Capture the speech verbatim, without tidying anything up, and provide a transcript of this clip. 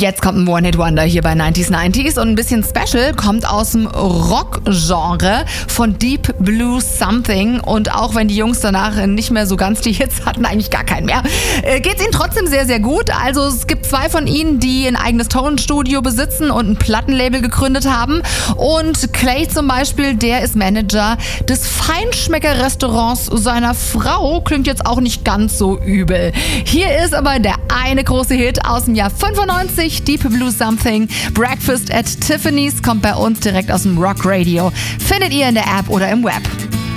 Jetzt kommt ein One-Hit-Wonder hier bei neunzig neunzig und ein bisschen Special, kommt aus dem Rock-Genre von Deep Blue Something, und auch wenn die Jungs danach nicht mehr so ganz die Hits hatten, eigentlich gar keinen mehr, äh, geht's ihnen trotzdem sehr, sehr gut. Also es gibt zwei von ihnen, die ein eigenes Tonstudio besitzen und ein Plattenlabel gegründet haben, und Clay zum Beispiel, der ist Manager des Feinschmecker-Restaurants seiner Frau, klingt jetzt auch nicht ganz so übel. Hier ist aber der eine große Hit aus dem Jahr fünfundneunzig, Deep Blue Something. Breakfast at Tiffany's kommt bei uns direkt aus dem Rock Radio. Findet ihr in der App oder im Web.